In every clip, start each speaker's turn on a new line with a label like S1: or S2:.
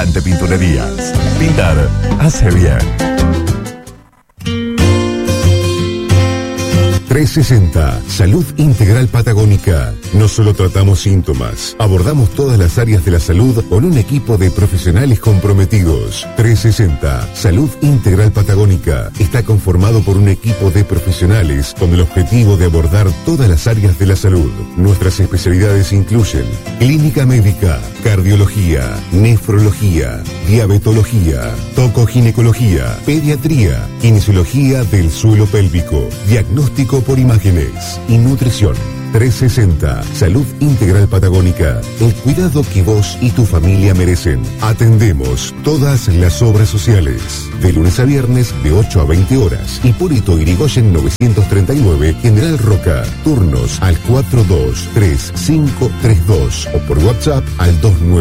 S1: Gigante Pinturerías. Pintar hace bien.
S2: 360, Salud Integral Patagónica. No solo tratamos síntomas, abordamos todas las áreas de la salud con un equipo de profesionales comprometidos. 360, Salud Integral Patagónica. Está conformado por un equipo de profesionales con el objetivo de abordar todas las áreas de la salud. Nuestras especialidades incluyen clínica médica, cardiología, nefrología, diabetología, tocoginecología, pediatría, kinesiología del suelo pélvico, diagnóstico por imágenes y nutrición. 360, Salud Integral Patagónica. El cuidado que vos y tu familia merecen. Atendemos todas las obras sociales. De lunes a viernes de 8 a 20 horas. Hipólito Yrigoyen 939, General Roca. Turnos al 423532 o por WhatsApp al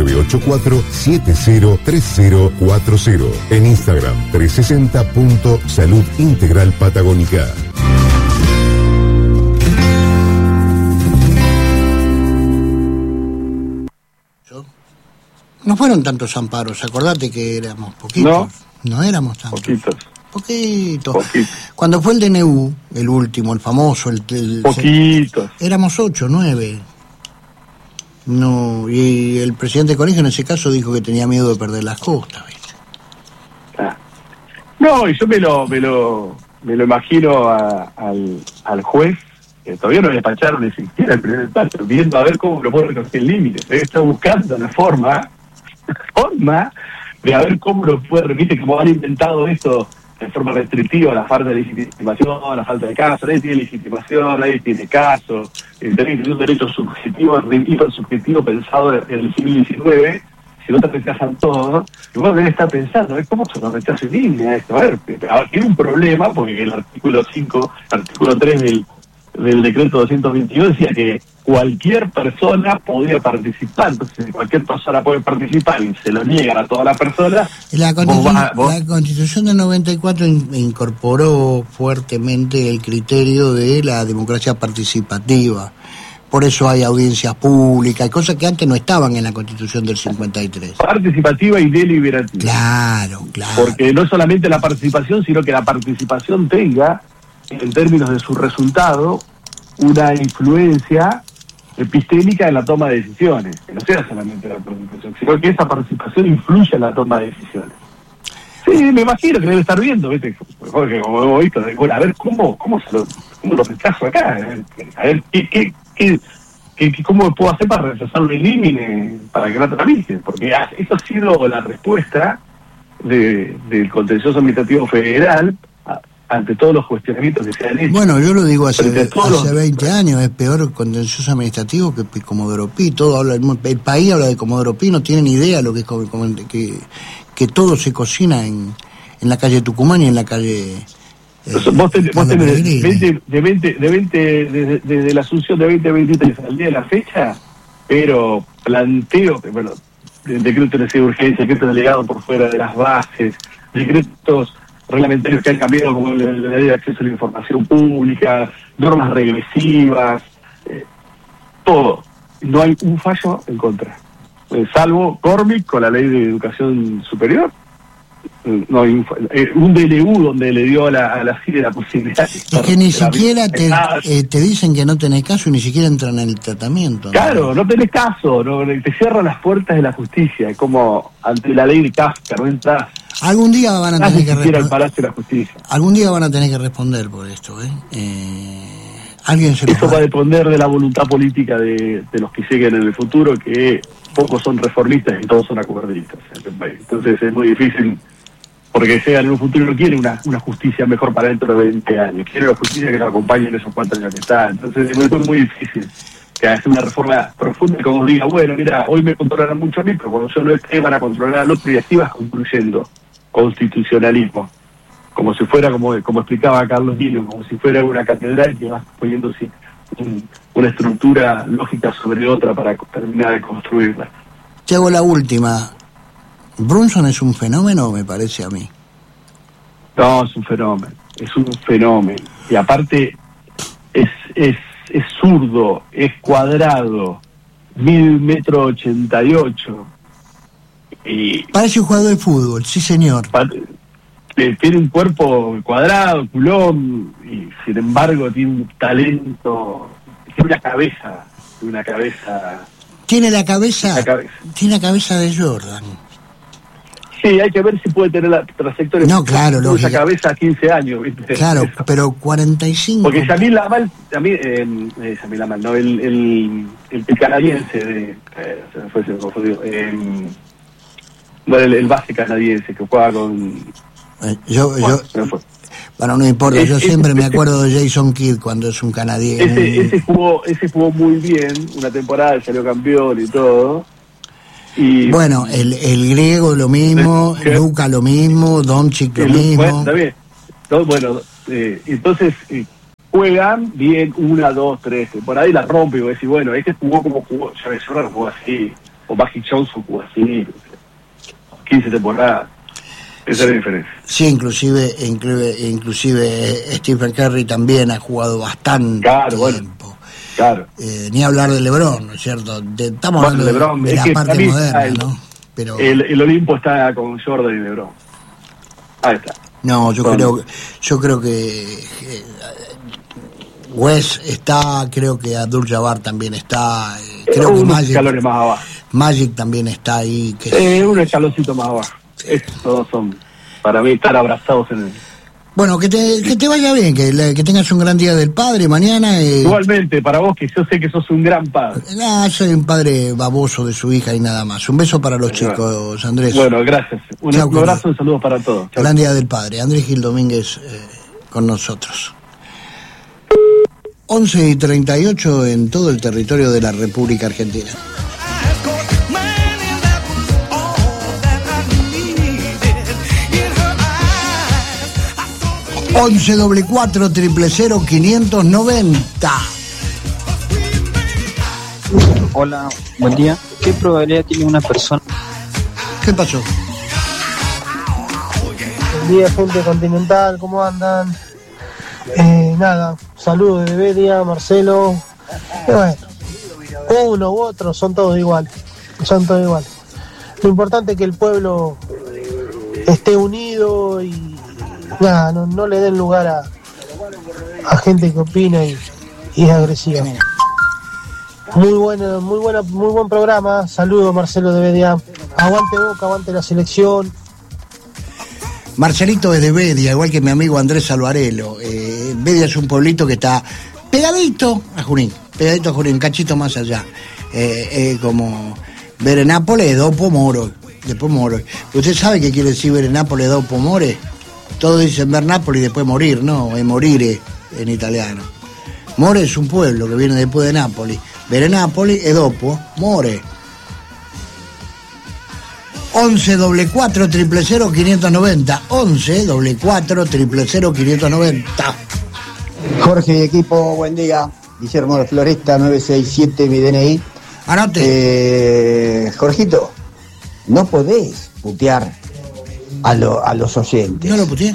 S2: 2984-703040. En Instagram 360.Salud Integral Patagónica.
S3: No fueron tantos amparos, acordate que éramos poquitos. No éramos tantos. Poquitos. Cuando fue el DNU, el último, el famoso,
S4: poquitos.
S3: Éramos 8, 9. No, y el presidente del colegio en ese caso dijo que tenía miedo de perder las costas, ¿viste?
S4: No, y yo me lo imagino al juez, que todavía no le despacharon ni siquiera el primer paso, viendo a ver cómo lo puede recoger el límite. Está buscando una forma de a ver cómo lo puede remitir, como han inventado esto de forma restrictiva, la falta de legitimación, la falta de caso, nadie tiene legitimación, nadie tiene caso, el derecho es un derecho subjetivo, subjetivo pensado en el siglo XIX, si no te rechazan todo, y vos debes estar pensando, ¿cómo se nos rechaza en línea esto? A ver, tiene un problema, porque el artículo 3 del decreto 222 decía que cualquier persona podía participar. Entonces, si cualquier persona puede participar y se lo niegan a toda la persona.
S3: La Constitución del 94 incorporó fuertemente el criterio de la democracia participativa. Por eso hay audiencias públicas, cosas que antes no estaban en la Constitución del 53.
S4: Participativa y deliberativa.
S3: Claro.
S4: Porque no solamente la participación, sino que la participación tenga, en términos de su resultado, una influencia epistémica en la toma de decisiones, que no sea solamente la participación, sino que esa participación influye en la toma de decisiones. Sí, me imagino que debe estar viendo, ¿viste? Porque como hemos visto, bueno, a ver cómo lo rechazo acá, a ver cómo puedo hacer para rechazar un límite para que no tramite, porque eso ha sido la respuesta del Contencioso Administrativo Federal ante todos los cuestionamientos que se han hecho.
S3: Bueno, yo lo digo hace 20 años, es peor contencioso administrativo que Comodoro Pi. Todo habla, el país habla de Comodoro Pi, no tienen idea lo que es que todo se cocina en la calle Tucumán y en la calle...
S4: vos tenés desde la asunción de 2023 al día de la fecha, pero planteo, bueno, decreto de urgencia, decreto delegado por fuera de las bases, decretos reglamentarios que han cambiado, como la ley de acceso a la información pública, normas regresivas, todo. No hay un fallo en contra. Salvo Cormic con la ley de educación superior. No hay un DNU donde le dio a la CIDE la posibilidad.
S3: Es que ni siquiera te dicen que no tenés caso y ni siquiera entran en el tratamiento.
S4: Claro, no tenés caso, te cierran las puertas de la justicia, como ante la ley de Kafka, no entras.
S3: Algún día van a tener que responder.
S4: El Palacio de la Justicia.
S3: Algún día van a tener que responder por esto,
S4: Eso va a depender de la voluntad política de los que lleguen en el futuro, que pocos son reformistas y todos son acuerdistas en este país. Entonces es muy difícil, porque llegan en un futuro no quieren una justicia mejor para dentro de 20 años, quieren una justicia que nos acompañe en esos 4 años que está. Entonces es muy difícil que haga una reforma profunda y como diga, bueno, mira, hoy me controlarán mucho a mí, pero cuando yo no esté van a controlar al otro, y así vas construyendo constitucionalismo, como si fuera, como explicaba Carlos Guillo, como si fuera una catedral que vas poniendo una estructura lógica sobre otra para terminar de construirla.
S3: Te hago la última. ¿Brunson es un fenómeno, me parece a mí?
S4: No, es un fenómeno. Y aparte es zurdo, es cuadrado, 1.88 metros, Y
S3: parece un jugador de fútbol, sí señor.
S4: Tiene un cuerpo cuadrado, culón, y sin embargo tiene un talento, tiene una cabeza. Tiene la cabeza
S3: de Jordan.
S4: Sí, hay que ver si puede tener la trayectoria.
S3: No, claro,
S4: tuvo esa cabeza a 15 años, ¿viste?
S3: Claro, pero 45.
S4: Porque Yamil Amal, no, el canadiense el base canadiense que juega con.
S3: Bueno, no importa, yo siempre me acuerdo de Jason Kidd cuando es un canadiense.
S4: Ese jugó muy bien una temporada, salió campeón y todo. Y
S3: bueno, el griego lo mismo, Luka lo mismo, Doncic lo mismo.
S4: Bueno, está bien. Entonces juegan bien 1, 2, 3 temporadas y la rompe. Y vos decís, bueno, este jugó como jugó, ya ves, Jordan jugó así, o Magic Johnson jugó así, 15 temporadas. Esa es la diferencia. Sí, inclusive Stephen Curry también ha jugado bastante tiempo.
S3: Claro. Ni hablar de LeBron, ¿no es cierto? Estamos hablando de LeBron, de la parte moderna, ¿no? Pero
S4: el Olimpo está con Jordan y LeBron. Ahí está.
S3: No, yo creo que Wes está, creo que Abdul-Jabbar también está, creo que
S4: Magic, escalones más abajo.
S3: Magic también está ahí.
S4: Un escaloncito más abajo. Todos son, para mí, estar abrazados en el...
S3: Bueno, que te vaya bien, que tengas un gran día del padre mañana.
S4: Igualmente, para vos, que yo sé que sos un gran padre.
S3: Soy un padre baboso de su hija y nada más. Un beso para los chicos, Andrés.
S4: Bueno, gracias. Un abrazo y saludos para todos. Chau.
S3: Gran día del padre. Andrés Gil Domínguez con nosotros. 11:38 en todo el territorio de la República Argentina. 11-440-590.
S5: Hola, buen día. ¿Qué probabilidad tiene una persona?
S3: ¿Qué pasó?
S6: Buen día, gente continental, ¿cómo andan? Nada, saludos de Bedia, Marcelo. Bueno, uno u otro, son todos iguales. Lo importante es que el pueblo esté unido y nada, no le den lugar a gente que opina y es agresiva. Muy buen programa. Saludos, Marcelo de Bedia. Aguante Boca, aguante la selección.
S3: Marcelito es de Bedia, igual que mi amigo Andrés Alvarelo. Bedia es un pueblito que está pegadito a Junín, un cachito más allá. Como Verenápolis, dopo Moro. ¿Usted sabe qué quiere decir Verenápolis, dopo More? Todos dicen ver Nápoles y después morir, no, es morire en italiano. More es un pueblo que viene después de Nápoles. Verenápolis e dopo More. 11-440-590. 11-440-590.
S7: Jorge y equipo, buen día. Guillermo de Floresta, 967, mi DNI.
S3: Anote.
S7: Jorgito, no podés putear a los oyentes.
S3: No lo puteé.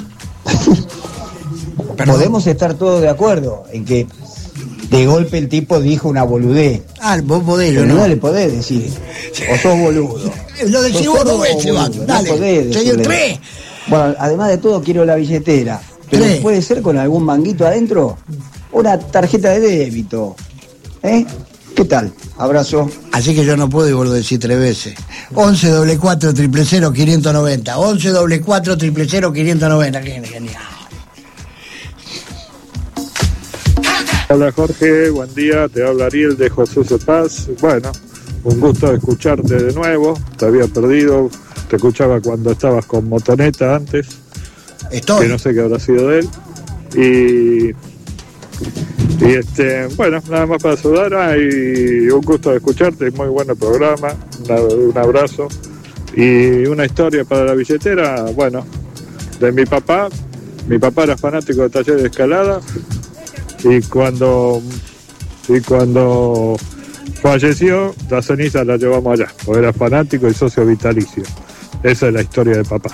S7: Podemos estar todos de acuerdo en que de golpe el tipo dijo una boludez.
S3: Vos podés,
S7: pero no le podés decir, o sos boludo.
S3: Lo decís vos 2 veces, dale, señor 3.
S7: Bueno, además de todo quiero la billetera, pero puede ser con algún manguito adentro, una tarjeta de débito. ¿Qué tal? Abrazo.
S3: Así que yo no puedo y vuelvo a decir 3 veces. 11-440-590. 11-440-590. Qué genial.
S8: Hola Jorge, buen día, te habla Ariel de José Cepaz. Bueno, un gusto escucharte de nuevo, te había perdido, te escuchaba cuando estabas con Motoneta antes, que no sé qué habrá sido de él, y bueno, nada más para saludar, y un gusto de escucharte, muy buen programa, un abrazo, y una historia para la billetera, bueno, de mi papá era fanático de Taller de Escalada, y cuando falleció, la ceniza la llevamos allá, porque era fanático y socio vitalicio. Esa es la historia de papá.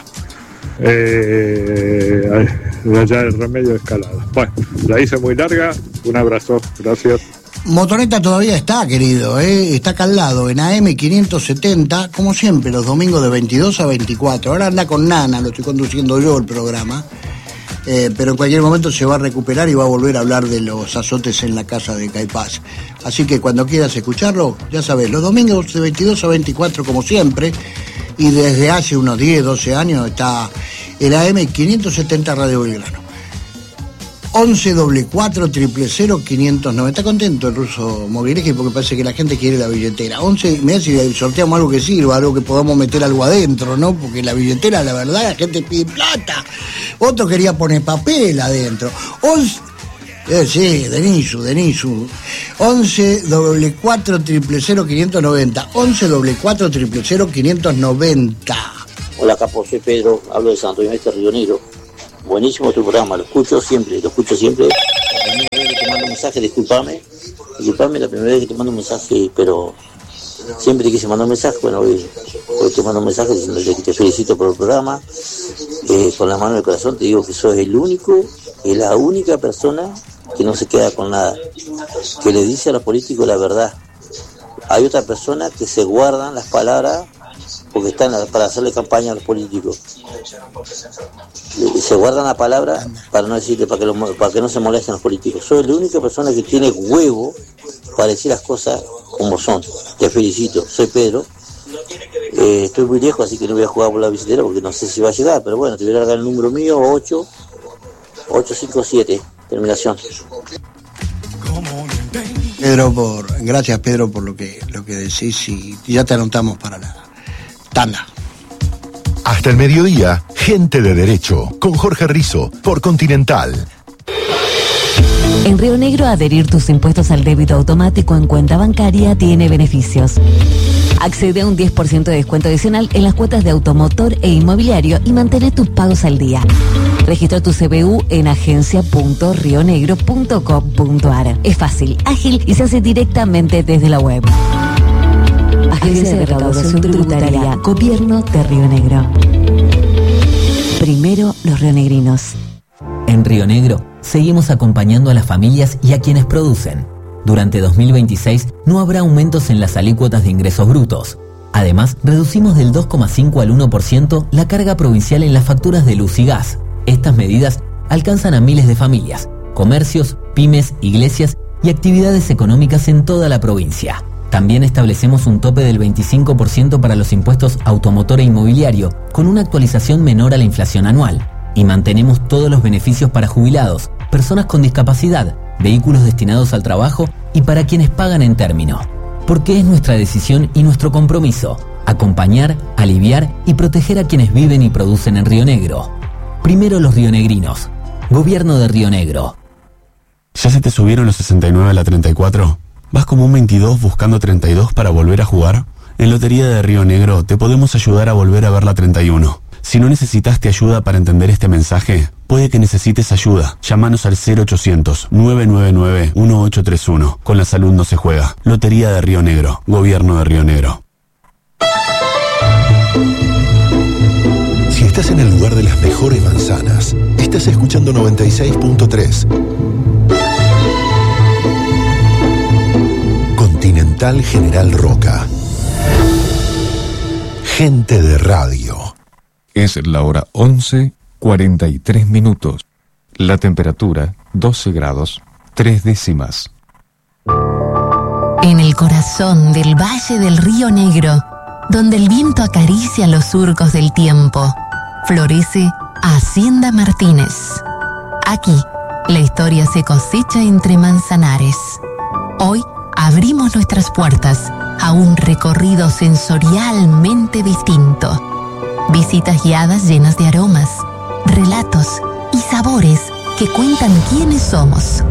S8: Allá el Remedio de Escalada. Bueno, la hice muy larga, un abrazo, gracias.
S3: Motoneta todavía está, querido, está acá al lado, en AM 570, como siempre, los domingos de 22 a 24. Ahora anda con Nana, lo estoy conduciendo yo el programa, pero en cualquier momento se va a recuperar y va a volver a hablar de los azotes en la casa de Caipás. Así que cuando quieras escucharlo, ya sabes, los domingos de 22 a 24, como siempre, y desde hace unos 10, 12 años está el AM 570 Radio Belgrano. 11 4 000 590. Está contento el ruso Mogileski porque parece que la gente quiere la billetera. 11, mirá si sorteamos algo que sirva, algo que podamos meter algo adentro, ¿no? Porque la billetera, la verdad, la gente pide plata. Otro quería poner papel adentro. 11, sí, Denisu. 11 4 000 590. 11 4 000 590.
S9: Hola, Capo, soy Pedro, hablo de Santo Inés de Río Negro. Buenísimo tu programa, lo escucho siempre. La primera vez que te mando un mensaje, disculpame, la primera vez que te mando un mensaje, pero siempre quise mandar un mensaje. Bueno, hoy te mando un mensaje diciéndote que te felicito por el programa, con la mano en el corazón te digo que sos la única persona que no se queda con nada, que le dice a los políticos la verdad. Hay otras personas que se guardan las palabras porque están para hacerle campaña a los políticos. Se guardan la palabra para no decirle, para que no se molesten los políticos. Soy la única persona que tiene huevo para decir las cosas como son. Te felicito, soy Pedro. Estoy muy lejos, así que no voy a jugar por la billetera porque no sé si va a llegar, pero bueno, te voy a dar el número mío, 857, terminación.
S3: Gracias Pedro por lo que decís, y ya te anotamos para la tanda.
S1: Hasta el mediodía, Gente de Derecho, con Jorge Rizzo, por Continental.
S10: En Río Negro, adherir tus impuestos al débito automático en cuenta bancaria tiene beneficios. Accede a un 10% de descuento adicional en las cuotas de automotor e inmobiliario y mantén tus pagos al día. Registra tu CBU en agencia.rionegro.com.ar. Es fácil, ágil y se hace directamente desde la web. Agencia de Recaudación Tributaria, Gobierno de Río Negro. Primero los rionegrinos.
S11: En Río Negro, seguimos acompañando a las familias y a quienes producen. Durante 2026 no habrá aumentos en las alícuotas de ingresos brutos. Además, reducimos del 2,5 al 1% la carga provincial en las facturas de luz y gas. Estas medidas alcanzan a miles de familias, comercios, pymes, iglesias y actividades económicas en toda la provincia. También establecemos un tope del 25% para los impuestos automotor e inmobiliario, con una actualización menor a la inflación anual. Y mantenemos todos los beneficios para jubilados, personas con discapacidad, vehículos destinados al trabajo y para quienes pagan en término. Porque es nuestra decisión y nuestro compromiso acompañar, aliviar y proteger a quienes viven y producen en Río Negro. Primero los rionegrinos. Gobierno de Río Negro.
S12: ¿Ya se te subieron los 69 a la 34? ¿Vas como un 22 buscando 32 para volver a jugar? En Lotería de Río Negro te podemos ayudar a volver a ver la 31. Si no necesitaste ayuda para entender este mensaje, puede que necesites ayuda. Llámanos al 0800-999-1831. Con la salud no se juega. Lotería de Río Negro. Gobierno de Río Negro.
S2: Si estás en el lugar de las mejores manzanas, estás escuchando 96.3. Continental General Roca. Gente de radio.
S13: Es la hora 11:43. La temperatura 12 grados 3 décimas.
S14: En el corazón del Valle del Río Negro, donde el viento acaricia los surcos del tiempo, florece Hacienda Martínez. Aquí, la historia se cosecha entre manzanares. Hoy abrimos nuestras puertas a un recorrido sensorialmente distinto. Visitas guiadas llenas de aromas, relatos y sabores que cuentan quiénes somos.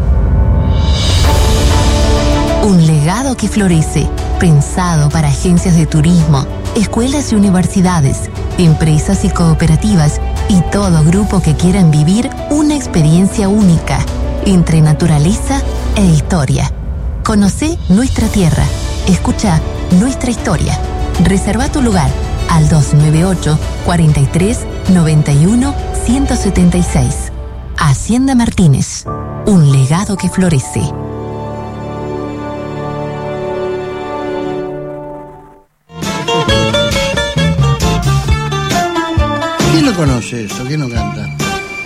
S14: Un legado que florece, pensado para agencias de turismo, escuelas y universidades, empresas y cooperativas y todo grupo que quieran vivir una experiencia única entre naturaleza e historia. Conocé nuestra tierra, escucha nuestra historia. Reserva tu lugar al 298-43-91-176. Hacienda Martínez, un legado que florece.
S3: ¿Quién lo conoce eso? ¿Quién lo canta?